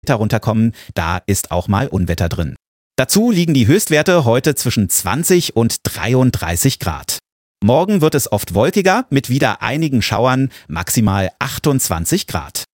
runterkommen, da ist auch mal Unwetter drin. Dazu liegen die Höchstwerte heute zwischen 20 und 33 Grad. Morgen wird es oft wolkiger mit wieder einigen Schauern, maximal 28 Grad.